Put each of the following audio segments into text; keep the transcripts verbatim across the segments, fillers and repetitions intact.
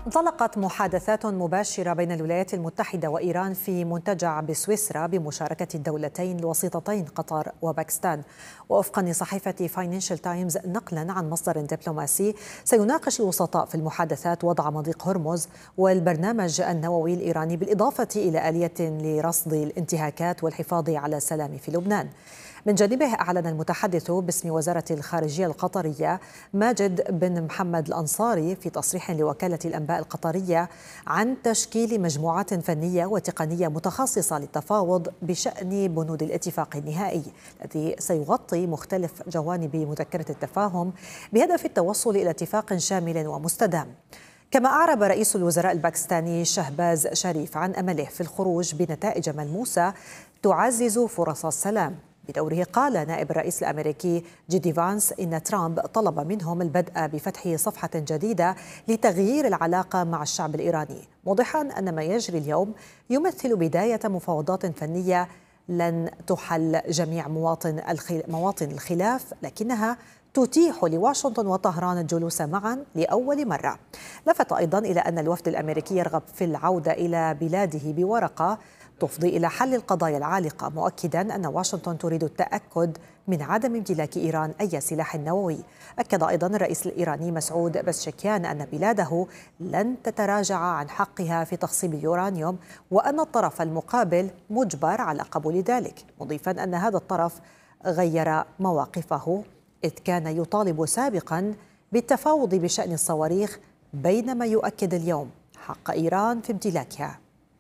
انطلقت محادثات مباشرة بين الولايات المتحدة وإيران في منتجع بسويسرا بمشاركة الدولتين الوسيطتين قطر وباكستان. ووفقا لصحيفة فاينانشال تايمز نقلا عن مصدر دبلوماسي، سيناقش الوسطاء في المحادثات وضع مضيق هرمز والبرنامج النووي الإيراني، بالإضافة إلى آلية لرصد الانتهاكات والحفاظ على السلام في لبنان. من جانبه أعلن المتحدث باسم وزارة الخارجية القطرية ماجد بن محمد الأنصاري في تصريح لوكالة الأنباء القطرية عن تشكيل مجموعات فنية وتقنية متخصصة للتفاوض بشأن بنود الاتفاق النهائي الذي سيغطي مختلف جوانب مذكرة التفاهم بهدف التوصل إلى اتفاق شامل ومستدام. كما أعرب رئيس الوزراء الباكستاني شهباز شريف عن أمله في الخروج بنتائج ملموسة تعزز فرص السلام. بدوره قال نائب الرئيس الأمريكي جيدي فانس إن ترامب طلب منهم البدء بفتح صفحة جديدة لتغيير العلاقة مع الشعب الإيراني، موضحا أن ما يجري اليوم يمثل بداية مفاوضات فنية لن تحل جميع مواطن مواطن الخلاف، لكنها تتيح لواشنطن وطهران الجلوس معا لأول مرة. لفت أيضا إلى أن الوفد الأمريكي يرغب في العودة إلى بلاده بورقة تفضي إلى حل القضايا العالقة، مؤكدا أن واشنطن تريد التأكد من عدم امتلاك إيران أي سلاح نووي. أكد أيضا الرئيس الإيراني مسعود بزشكيان أن بلاده لن تتراجع عن حقها في تخصيب اليورانيوم، وأن الطرف المقابل مجبر على قبول ذلك، مضيفا أن هذا الطرف غير مواقفه إذ كان يطالب سابقا بالتفاوض بشأن الصواريخ، بينما يؤكد اليوم حق إيران في امتلاكها.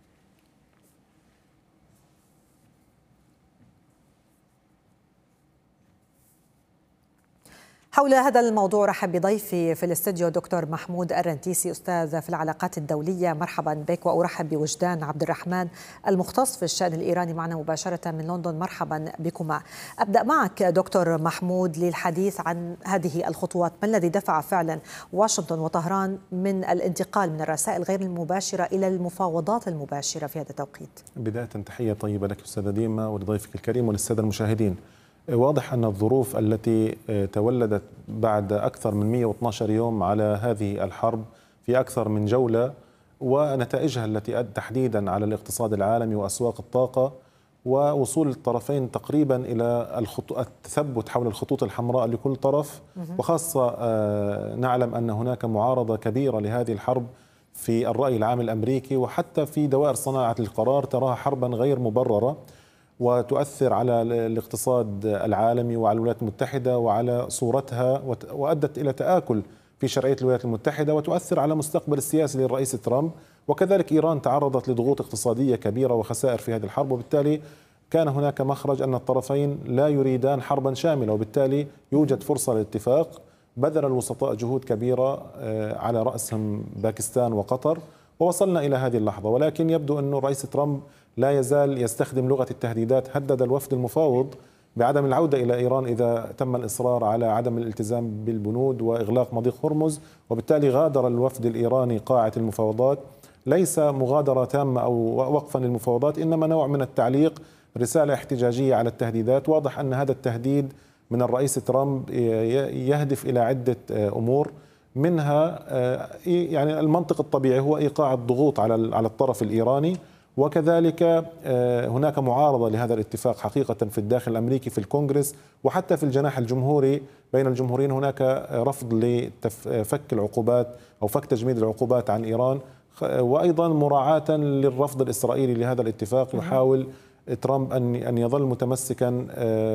حول هذا الموضوع رحب بضيفي في الاستديو دكتور محمود الرنتيسي، أستاذ في العلاقات الدولية. مرحبا بك. وأرحب بوجدان عبد الرحمن المختص في الشأن الإيراني معنا مباشرة من لندن. مرحبا بكما. أبدأ معك دكتور محمود للحديث عن هذه الخطوات. ما الذي دفع فعلا واشنطن وطهران من الانتقال من الرسائل غير المباشرة إلى المفاوضات المباشرة في هذا التوقيت؟ بداية تحية طيبة لك أستاذة ديما ولضيفك الكريم وللسادة المشاهدين. واضح أن الظروف التي تولدت بعد أكثر من مئة واثني عشر يوم على هذه الحرب في أكثر من جولة ونتائجها التي أدت تحديدا على الاقتصاد العالمي وأسواق الطاقة ووصول الطرفين تقريبا إلى التثبت حول الخطوط الحمراء لكل طرف، وخاصة نعلم أن هناك معارضة كبيرة لهذه الحرب في الرأي العام الأمريكي، وحتى في دوائر صناعة القرار تراها حربا غير مبررة وتؤثر على الاقتصاد العالمي وعلى الولايات المتحدة وعلى صورتها، وأدت إلى تآكل في شرعية الولايات المتحدة وتؤثر على مستقبل السياسي للرئيس ترامب. وكذلك إيران تعرضت لضغوط اقتصادية كبيرة وخسائر في هذه الحرب، وبالتالي كان هناك مخرج أن الطرفين لا يريدان حربا شاملة، وبالتالي يوجد فرصة للاتفاق. بذل الوسطاء جهود كبيرة على رأسهم باكستان وقطر، ووصلنا إلى هذه اللحظة. ولكن يبدو أن الرئيس ترامب لا يزال يستخدم لغة التهديدات. هدد الوفد المفاوض بعدم العودة إلى إيران إذا تم الإصرار على عدم الالتزام بالبنود وإغلاق مضيق هرمز، وبالتالي غادر الوفد الإيراني قاعة المفاوضات. ليس مغادرة تامة أو وقفا للمفاوضات، إنما نوع من التعليق، رسالة احتجاجية على التهديدات. واضح أن هذا التهديد من الرئيس ترامب يهدف إلى عدة أمور، منها يعني المنطق الطبيعي هو إيقاع الضغوط على على الطرف الإيراني، وكذلك هناك معارضة لهذا الاتفاق حقيقة في الداخل الأمريكي في الكونغرس، وحتى في الجناح الجمهوري بين الجمهوريين هناك رفض لفك العقوبات أو فك تجميد العقوبات عن إيران، وأيضا مراعاة للرفض الإسرائيلي لهذا الاتفاق. يحاول ترامب أن أن يظل متمسكا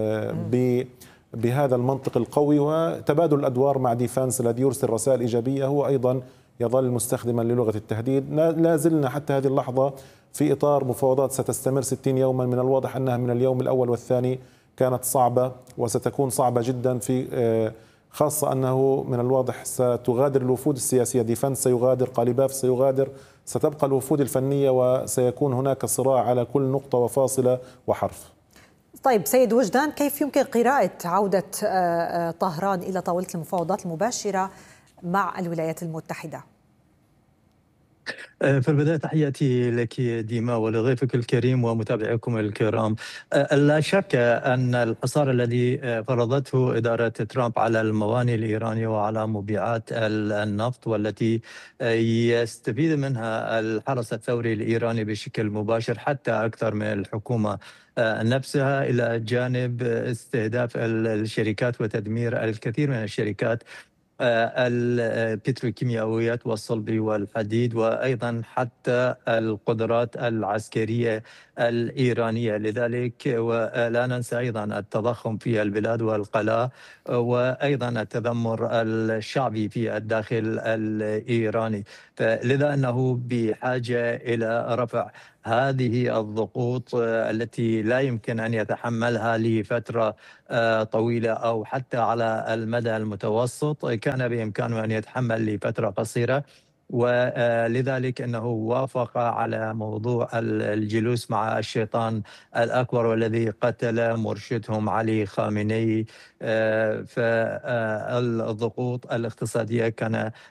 ب بهذا المنطق القوي وتبادل الأدوار مع ديفانس الذي يرسل رسائل إيجابية، هو أيضا يظل مستخدما للغة التهديد. لا زلنا حتى هذه اللحظة في إطار مفاوضات ستستمر ستين يوما. من الواضح أنها من اليوم الأول والثاني كانت صعبة وستكون صعبة جدا، في خاصة أنه من الواضح ستغادر الوفود السياسية، ديفانس سيغادر، قاليباف سيغادر، ستبقى الوفود الفنية، وسيكون هناك صراع على كل نقطة وفاصلة وحرف. طيب سيد وجدان، كيف يمكن قراءة عودة طهران إلى طاولة المفاوضات المباشرة مع الولايات المتحدة؟ آه، في البداية تحياتي لك ديما ولضيفك الكريم ومتابعيكم الكرام. آه، لا شك أن الحصار الذي آه، فرضته إدارة ترامب على الموانئ الإيرانية وعلى مبيعات ال- النفط، والتي آه، يستفيد منها الحرس الثوري الإيراني بشكل مباشر حتى أكثر من الحكومة آه، نفسها، إلى جانب استهداف ال- الشركات وتدمير الكثير من الشركات آه، البتروكيماويات والصلب والحديد، وأيضا حتى القدرات العسكرية الإيرانية. لذلك ولا ننسى أيضا التضخم في البلاد والقلاء، وأيضا التذمر الشعبي في الداخل الإيراني. فلذا أنه بحاجة إلى رفع هذه الضغوط آه، التي لا يمكن أن يتحملها لفترة آه، طويلة أو حتى على المدى المتوسط. كان بإمكانه أن يتحمل لفترة قصيرة، ولذلك أنه وافق على موضوع ال- الجلوس مع الشيطان الأكبر والذي قتل مرشدهم علي خامنئي. آه، فالضغوط الاقتصادية كان